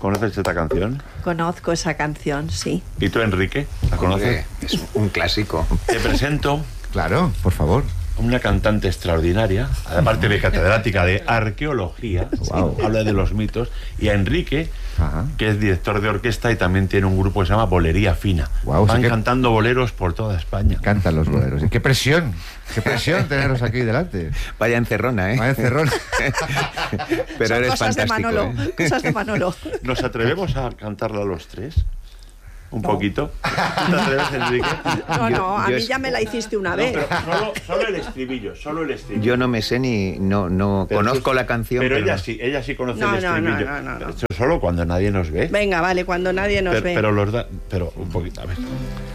¿Conoces esta canción? Conozco esa canción, sí. ¿Y tú, Enrique? ¿La conoces? Es un clásico. Te presento Claro, por favor. una cantante extraordinaria, aparte de catedrática de arqueología, Wow. habla de los mitos, y a Enrique, Ajá. que es director de orquesta y también tiene un grupo que se llama Bolería Fina. Guau, Van sí que- cantando boleros por toda España. Cantan los boleros. Y qué presión teneros aquí delante. Vaya encerrona, ¿eh? Vaya encerrón. Pero Son eres cosas de fantástico, Manolo, ¿eh? cosas de Manolo. ¿Nos atrevemos a cantarla los tres? ¿Un poquito? ¿Tú te atreves, Enrique? No, a yo mí es- ya me la hiciste una No, vez. pero solo el estribillo, solo el estribillo. Yo no me sé no Pero conozco tú- la canción. Pero ella no. sí, ella sí conoce No, el no, estribillo. no, no, no. Pero eso solo cuando nadie nos ve. Venga, vale, cuando nadie nos ve. Pero un poquito, a ver.